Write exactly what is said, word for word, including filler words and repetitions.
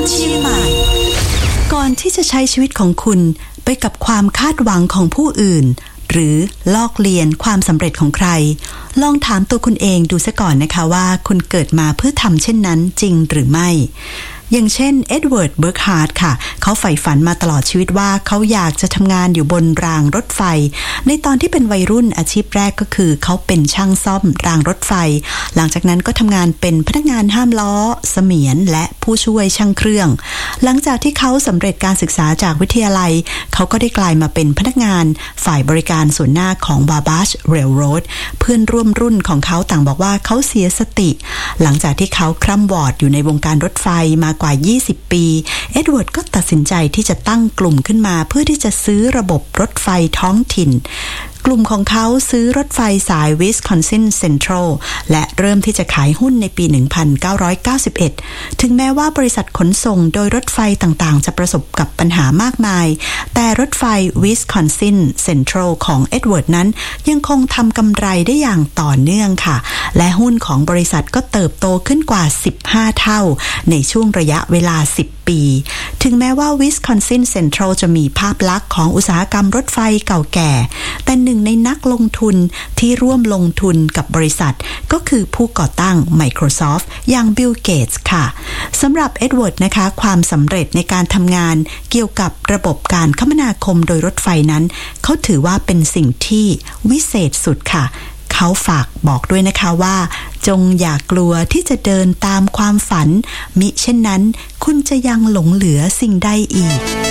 เชียงใหม่ก่อนที่จะใช้ชีวิตของคุณไปกับความคาดหวังของผู้อื่นหรือลอกเลียนความสำเร็จของใครลองถามตัวคุณเองดูซะก่อนนะคะว่าคุณเกิดมาเพื่อทำเช่นนั้นจริงหรือไม่อย่างเช่นเอ็ดเวิร์ด เบิร์กฮาร์ทค่ะเขาใฝ่ฝันมาตลอดชีวิตว่าเขาอยากจะทำงานอยู่บนรางรถไฟในตอนที่เป็นวัยรุ่นอาชีพแรกก็คือเขาเป็นช่างซ่อมรางรถไฟหลังจากนั้นก็ทำงานเป็นพนักงานห้ามล้อเสมียนและผู้ช่วยช่างเครื่องหลังจากที่เขาสำเร็จการศึกษาจากวิทยาลัยเขาก็ได้กลายมาเป็นพนักงานฝ่ายบริการส่วนหน้าของ Wabash Railroad เพื่อนร่วมรุ่นของเขาต่างบอกว่าเขาเสียสติหลังจากที่เขาคร่ำวอร์ดอยู่ในวงการรถไฟมากว่ายี่สิบปีเอ็ดเวิร์ดก็ตัดสินใจที่จะตั้งกลุ่มขึ้นมาเพื่อที่จะซื้อระบบรถไฟท้องถิ่นกลุ่มของเขาซื้อรถไฟสาย Wisconsin Central และเริ่มที่จะขายหุ้นในปี หนึ่งพันเก้าร้อยเก้าสิบเอ็ด ถึงแม้ว่าบริษัทขนส่งโดยรถไฟต่างๆจะประสบกับปัญหามากมายแต่รถไฟ Wisconsin Central ของเอ็ดเวิร์ดนั้นยังคงทำกำไรได้อย่างต่อเนื่องค่ะและหุ้นของบริษัทก็เติบโตขึ้นกว่าสิบห้าเท่าในช่วงระยะเวลาสิบปีถึงแม้ว่า Wisconsin Central จะมีภาพลักษณ์ของอุตสาหกรรมรถไฟเก่าแก่แต่หนึ่งในนักลงทุนที่ร่วมลงทุนกับบริษัทก็คือผู้ก่อตั้ง Microsoft อย่างบิล เกตส์ค่ะสำหรับเอ็ดเวิร์ดนะคะความสำเร็จในการทำงานเกี่ยวกับระบบการคมนาคมโดยรถไฟนั้นเขาถือว่าเป็นสิ่งที่วิเศษสุดค่ะเขาฝากบอกด้วยนะคะว่าจงอย่ากลัวที่จะเดินตามความฝันมิเช่นนั้นคุณจะยังหลงเหลือสิ่งใดอีก